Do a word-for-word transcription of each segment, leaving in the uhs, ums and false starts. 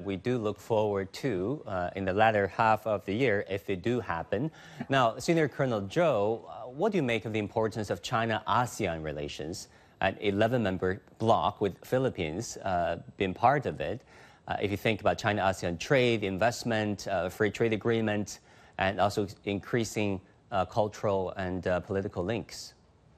we do look forward to uh, in the latter half of the year if they do happen. Now, Senior Colonel Zhou, uh, what do you make of the importance of China-ASEAN relations? An eleven-member bloc with Philippines uh, being part of it. Uh, if you think about China-ASEAN trade, investment, uh, free trade agreement, and also increasing uh, cultural and uh, political links.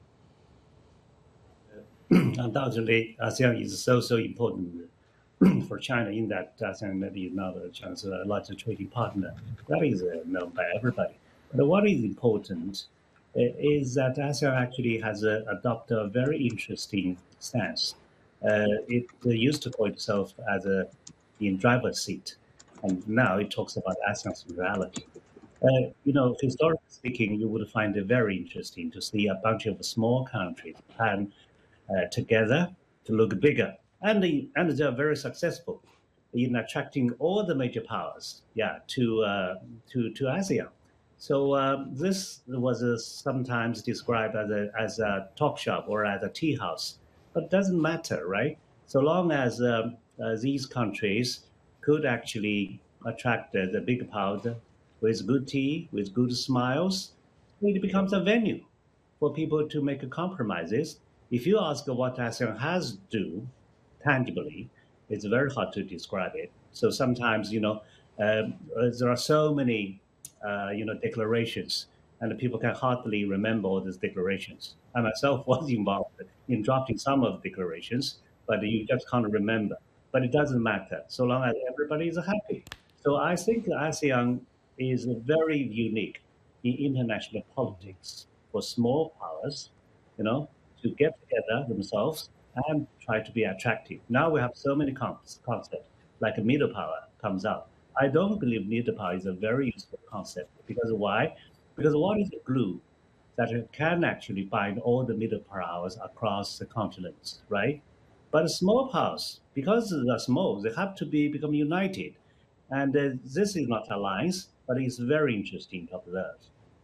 Undoubtedly, ASEAN is so, so important for China in that ASEAN maybe is now China's largest trading partner. That is uh, known by everybody. But what is important uh, is that ASEAN actually has uh, adopted a very interesting stance. Uh, it uh, used to call itself as a in driver's seat, and now it talks about ASEAN's reality. Uh, you know, historically speaking, you would find it very interesting to see a bunch of small countries, Japan, uh, together to look bigger. And, the, and they are very successful in attracting all the major powers, yeah, to uh, to to ASEAN. So um, this was uh, sometimes described as a as a talk shop or as a tea house, but it doesn't matter, right? So long as um, uh, these countries could actually attract uh, the big powers with good tea, with good smiles, it becomes a venue for people to make compromises. If you ask what ASEAN has do tangibly, it's very hard to describe it. So sometimes, you know, um, there are so many, uh, you know, declarations, and people can hardly remember all these declarations. I myself was involved in drafting some of the declarations, but you just can't remember. But it doesn't matter, so long as everybody is happy. So I think ASEAN is very unique in international politics for small powers, you know, to get together themselves and try to be attractive. Now we have so many concepts, like a middle power comes out. I don't believe middle power is a very useful concept. Because why? Because what is the glue that can actually bind all the middle powers across the continents, right? But small powers, because they're small, they have to be become united. And uh, this is not alliance, but it's very interesting to observe.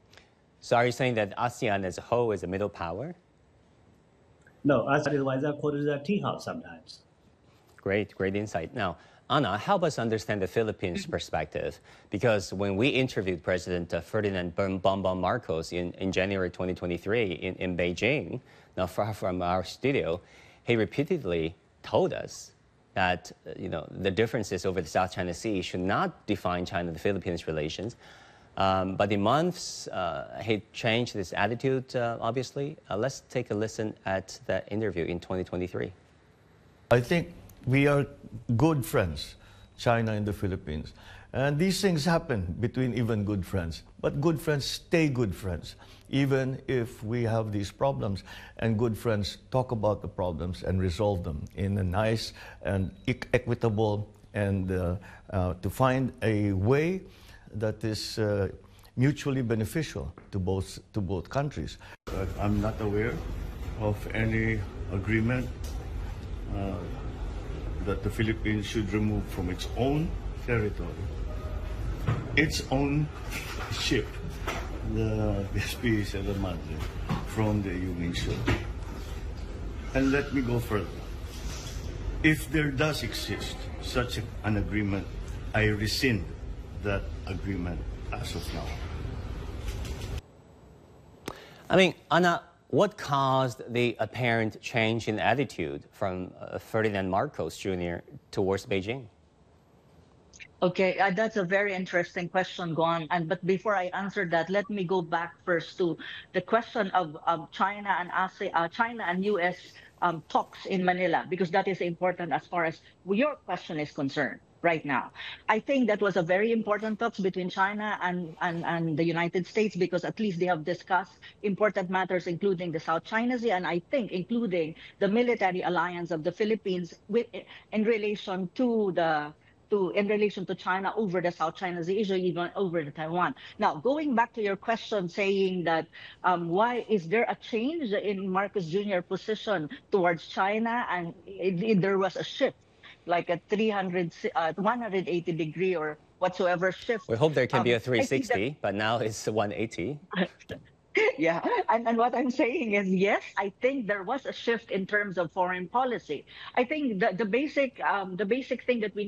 So are you saying that ASEAN as a whole is a middle power? No, ASEAN is why they're called a tea house sometimes. Great, great insight. Now, Anna, help us understand the Philippines' perspective, because when we interviewed President Ferdinand Bongbong Marcos in, in January twenty twenty-three in, in Beijing, not far from our studio, he repeatedly told us that you know the differences over the South China Sea should not define China and the Philippines' relations. Um, but in months, uh, he changed his attitude, uh, obviously. Uh, let's take a listen at that interview in twenty twenty-three. I think we are good friends, China and the Philippines. And these things happen between even good friends. But good friends stay good friends, even if we have these problems. And good friends talk about the problems and resolve them in a nice and equitable and uh, uh, to find a way that is uh, mutually beneficial to both, to both countries. Uh, I'm not aware of any agreement uh, that the Philippines should remove from its own territory its own ship, the S P Sierra Madre, from the Yuning Shoal. And let me go further. If there does exist such an agreement, I rescind that agreement as of now. I mean, Anna, what caused the apparent change in attitude from uh, Ferdinand Marcos Junior towards Beijing? Okay, uh, that's a very interesting question, Guan. And but before I answer that, let me go back first to the question of, of China and ASEAN, uh, China and U S um, talks in Manila, because that is important as far as your question is concerned right now. I think that was a very important talks between China and, and, and the United States, because at least they have discussed important matters, including the South China Sea, and I think including the military alliance of the Philippines with, in relation to the To, in relation to China over the South China Sea issue, even over the Taiwan. Now, going back to your question, saying that um, why is there a change in Marcos Junior position towards China, and it, it, there was a shift, like a three hundred, uh, one hundred eighty degree or whatsoever shift. We hope there can um, be a three sixty, that, but now it's one eighty. Yeah, and, and what I'm saying is, yes, I think there was a shift in terms of foreign policy. I think the, the basic um, the basic thing that we